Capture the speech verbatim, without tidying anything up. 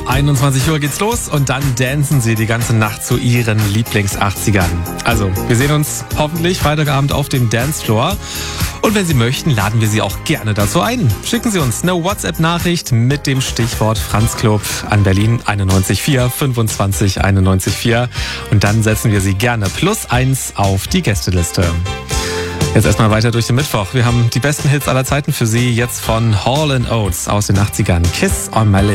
einundzwanzig Uhr geht's los und dann dancen sie die ganze Nacht zu ihren Lieblings-achtzigern. Also, wir sehen uns hoffentlich Freitagabend auf dem Dancefloor. Und wenn Sie möchten, laden wir Sie auch gerne dazu ein. Schicken Sie uns eine WhatsApp-Nachricht mit dem Stichwort Franzclub an Berlin einundneunzig vier fünfundzwanzig einundneunzig vier und dann setzen wir Sie gerne plus eins auf die Gästeliste. Jetzt erstmal weiter durch den Mittwoch. Wir haben die besten Hits aller Zeiten für Sie, jetzt von Hall and Oates aus den achtzigern. Kiss on my lips.